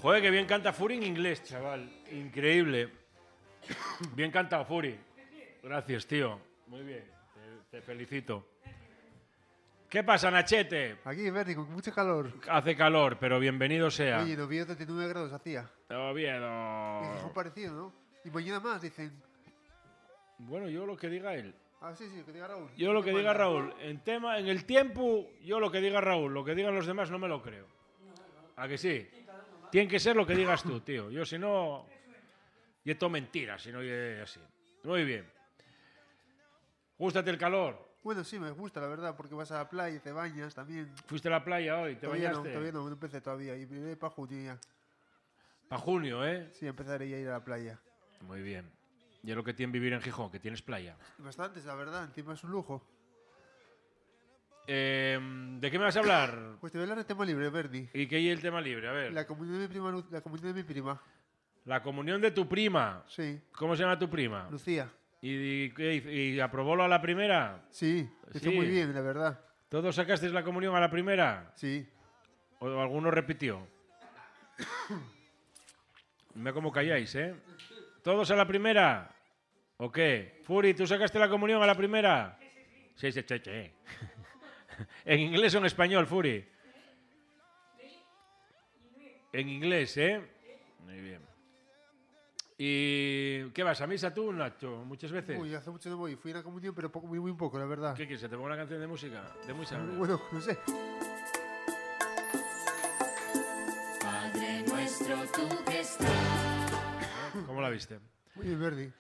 Joder, que bien canta Furi en inglés, chaval. Increíble. Bien cantado, Furi. Gracias, tío. Muy bien. Te felicito. ¿Qué pasa, Nachete? Aquí, Bernie, con mucho calor. Hace calor, pero bienvenido sea. Oye, en Oviedo 39 grados hacía. Oviedo. Y Gijón parecido, ¿no? Y mañana más, dicen. Bueno, yo lo que diga él. Ah, sí, que diga Raúl. Yo lo que diga Raúl. En el tiempo, yo lo que diga Raúl. Lo que digan los demás no me lo creo. ¿A que sí? Tiene que ser lo que digas tú, tío. Yo si no... Y esto mentira, si no es así. Muy bien. ¿Gústate el calor? Bueno, sí, me gusta, la verdad, porque vas a la playa y te bañas también. ¿Fuiste a la playa hoy? ¿Te bañaste? Todavía no empecé todavía. Y me voy para junio ya. Para junio, ¿eh? Sí, empezaré ya a ir a la playa. Muy bien. Y es lo que tiene vivir en Gijón, que tienes playa. Bastantes, la verdad. Encima es un lujo. ¿De qué me vas a hablar? Pues te voy a hablar de tema libre, Bernie. ¿Y qué hay el tema libre? A ver. La comunión de mi prima. La comunión de mi prima. La comunión de tu prima. Sí. ¿Cómo se llama tu prima? Lucía. ¿Y aprobólo a la primera? Sí, hizo muy bien, la verdad. ¿Todos sacasteis la comunión a la primera? Sí. ¿O alguno repitió? Mira cómo calláis, ¿eh? ¿Todos a la primera? ¿O qué? Furi, ¿tú sacaste la comunión a la primera? Sí. ¿En inglés o en español, Furi? En inglés, ¿eh? Muy bien. ¿Y qué vas a misa tú, Nacho? Muchas veces. Uy, hace mucho no voy. Fui a una comunión, pero muy poco, la verdad. ¿Qué quieres? ¿Te pongo una canción de música? De música. Bueno, no sé. Padre nuestro, tú que estás. ¿Cómo la viste? Muy bien, Bernie.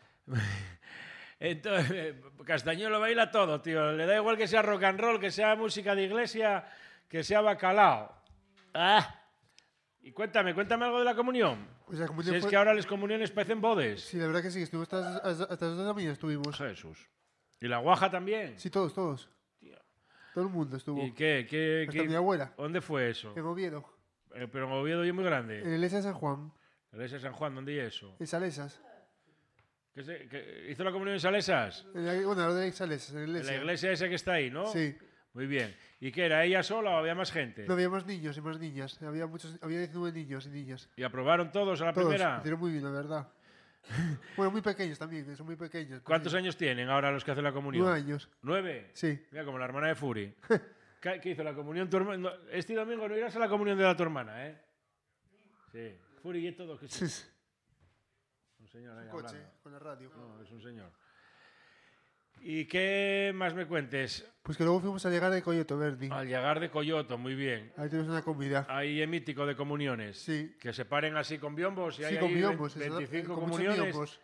Entonces, Castañuelo baila todo, tío. Le da igual que sea rock and roll, que sea música de iglesia, que sea bacalao. ¡Ah! Y cuéntame algo de la comunión. Pues la comunión Si es fue... que ahora las comuniones parecen bodes. Sí, la verdad que sí. Estuvimos hasta las 2 de la mañana estuvimos. Jesús. ¿Y la guaja también? Sí, todos. Todo el mundo estuvo. ¿Y qué? Hasta mi abuela. ¿Dónde fue eso? En Oviedo. Pero en Oviedo es muy grande. En la iglesia de San Juan. La iglesia de San Juan, ¿dónde es eso? En Salesas. ¿Que hizo la comunión en Salesas? Bueno, lo de Salesas, en la En iglesia. la iglesia esa que está ahí, ¿no? Sí. Muy bien. ¿Y qué era? ¿Ella sola o había más gente? No, había más niños y más niñas. Había 19 niños y niñas. ¿Y aprobaron todos a la Todos. primera? Hicieron muy bien, la verdad. Bueno, muy pequeños también, son muy pequeños. ¿Cuántos años tienen ahora los que hacen la comunión? 9 años. ¿9? Sí. Mira, como la hermana de Furi. ¿Qué hizo la comunión tu hermana? Este domingo no irás a la comunión de tu hermana, ¿eh? Sí. Furi y todo. ¿Qué es? Un señor ahí Coche, hablando. con la radio. No, es un señor. ¿Y qué más me cuentes? Pues que luego fuimos a llegar de Coyoto, Bernie. Al llegar de Coyoto, muy bien. Ahí tenemos una comida. Ahí es mítico de comuniones. Sí. Que se paren así con biombos y Sí, hay con ahí biombos. 25 con muchos comuniones. biombos.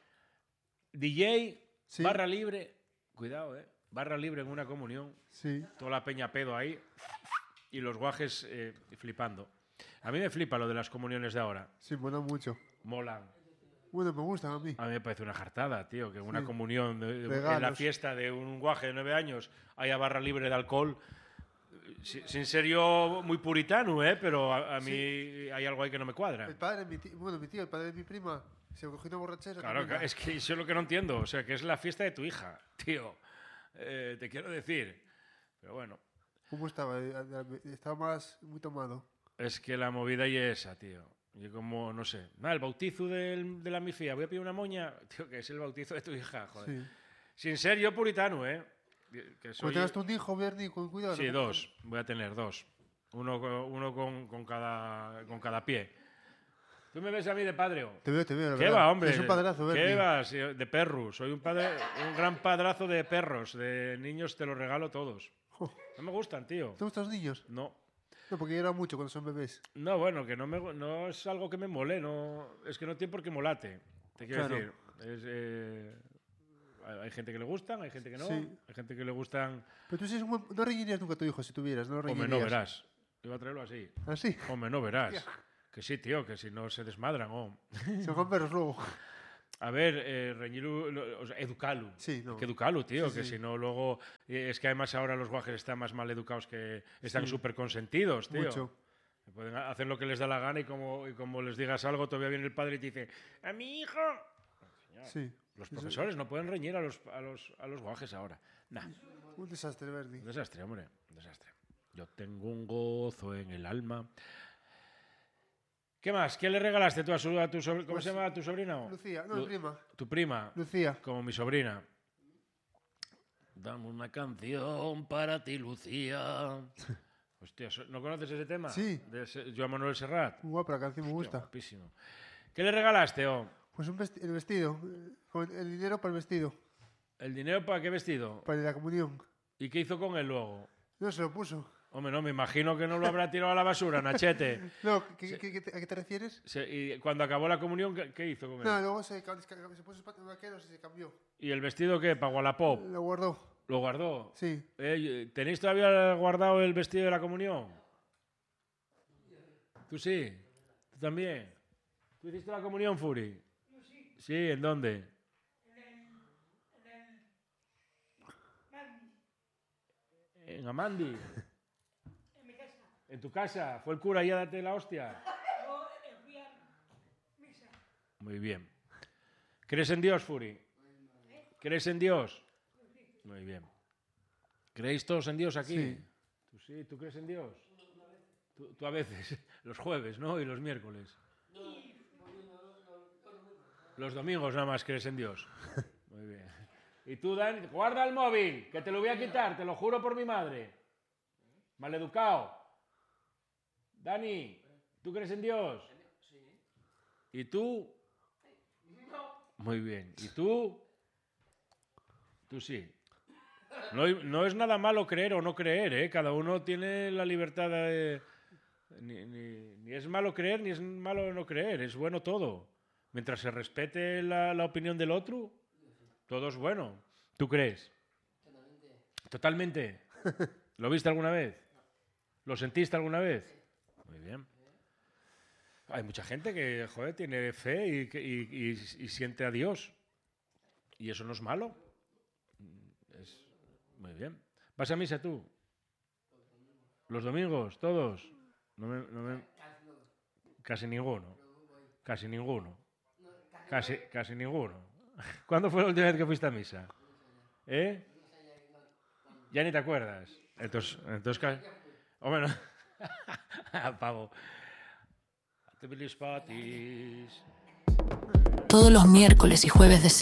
DJ, Sí. barra libre. Cuidado, barra libre en una comunión. Sí. Toda la peña pedo ahí. Y los guajes flipando. A mí me flipa lo de las comuniones de ahora. Sí, mola mucho. Molan. Bueno, me gustan a mí. A mí me parece una jartada, tío, que una comunión en la Regalos. fiesta de un guaje de 9 años haya barra libre de alcohol. Sin ser yo muy puritano, pero a mí hay algo ahí que no me cuadra. El padre, mi tío, el padre de mi prima, se cogió una borrachera. Claro, tremenda. es que eso es lo que no entiendo. O sea, que es la fiesta de tu hija, tío. Te quiero decir. Pero bueno, ¿Cómo estaba? Estaba muy tomado. es que la movida y esa, tío. Yo como, no sé. Nada, el bautizo de la mi fía. Voy a pedir una moña. Tío, que es el bautizo de tu hija, joder. Sí. Sin ser yo puritano, Que soy... Cuando tengas tú un hijo, Bernie, con cuidado. Sí, ¿no? 2. Voy a tener 2. Uno con cada pie. ¿Tú me ves a mí de padre? Te veo, la ¿Qué verdad. va, hombre? Es un padrazo, Bernie. ¿Qué va? Sí, de perros. Soy un gran padrazo de perros. De niños te los regalo todos. Jo. No me gustan, tío. ¿Te gustan los niños? No. No, porque lloran mucho cuando son bebés. No, bueno, que no es algo que me mole. No, es que no tiene por qué molate. Te quiero Claro. decir. Hay gente que le gustan, hay gente que no. Sí. Hay gente que le gustan... Pero tú no reñirías nunca a tu hijo si tuvieras, no lo Hombre, reñirías. no verás. Iba a traerlo así. ¿Ah, sí? Hombre, no verás. Hostia. Que sí, tío, que si no se desmadran. Se van perros luego. A ver, reñiru, o sea, educalo. Sí, no. Hay que educalo, tío, Sí, que sí. si no luego... Es que además ahora los guajes están más mal educados que... Están súper consentidos, tío. Mucho. Pueden hacer lo que les da la gana y como les digas algo, todavía viene el padre y te dice ¡a mi hijo! Señor, Sí. los profesores no pueden reñir a los guajes ahora. Nah, Un desastre, Bernie. un desastre, hombre, un desastre. Yo tengo un gozo en el alma. ¿Qué más? ¿Qué le regalaste tú a tu sobrina? ¿Cómo Pues, se llama tu sobrina? Lucía, no, prima. Tu prima. Lucía. Como mi sobrina. Dame una canción para ti, Lucía. Hostia, ¿no conoces ese tema? Sí. De Joan Manuel Serrat. Muy guapa la canción, me gusta. Guapísimo. ¿Qué le regalaste, Pues el vestido. Con el dinero para el vestido. ¿El dinero para qué vestido? Para la comunión. ¿Y qué hizo con él luego? No, se lo puso. Hombre, no, me imagino que no lo habrá tirado a la basura, Nachete. No, ¿a qué te refieres? Y cuando acabó la comunión, ¿qué hizo con él? No, luego se puso vaqueros y se cambió. ¿Y el vestido qué? ¿Para Wallapop? Lo guardó. ¿Lo guardó? Sí. ¿Tenéis todavía guardado el vestido de la comunión? ¿Tú sí? ¿Tú también? ¿Tú hiciste la comunión, Furi? Sí, ¿en dónde? En Amandi. En mi casa. ¿En tu casa? ¿Fue el cura y a darte la hostia? Fui a misa. Muy bien. ¿Crees en Dios, Furi? ¿Crees en Dios? Muy bien. ¿Creéis todos en Dios aquí? Sí. ¿Tú sí? ¿Tú crees en Dios? Tú a veces, los jueves, ¿no? Y los miércoles. Los domingos nada más crees en Dios. Muy bien. Y tú, Dani, guarda el móvil, que te lo voy a quitar, te lo juro por mi madre. Maleducado. Dani, ¿tú crees en Dios? Sí. ¿Y tú? No. Muy bien. ¿Y tú? Tú sí. No es nada malo creer o no creer, ¿eh? Cada uno tiene la libertad de... Ni es malo creer ni es malo no creer, es bueno todo. Mientras se respete la opinión del otro, todo es bueno. ¿Tú crees? Totalmente. ¿Lo viste alguna vez? ¿Lo sentiste alguna vez? Muy bien. Hay mucha gente que, joder, tiene fe y siente a Dios. Y eso no es malo. Muy bien. ¿Vas a misa tú? ¿Los domingos? ¿Todos? Casi ninguno. Casi ninguno. Casi ninguno. ¿Cuándo fue la última vez que fuiste a misa? ¿Eh? Ya ni te acuerdas. Entonces hombre, no. Pavo. Todos los miércoles y jueves de